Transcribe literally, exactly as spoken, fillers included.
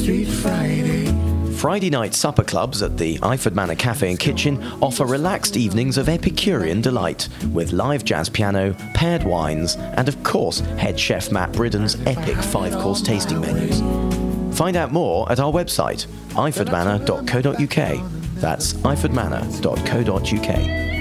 Street Friday. Friday night supper clubs at the Iford Manor Cafe and Kitchen offer relaxed evenings of Epicurean delight with live jazz piano, paired wines, and of course head chef Matt Bridden's epic five-course tasting menus. Find out more at our website, iford manor dot co dot uk. That's iford manor dot co dot uk.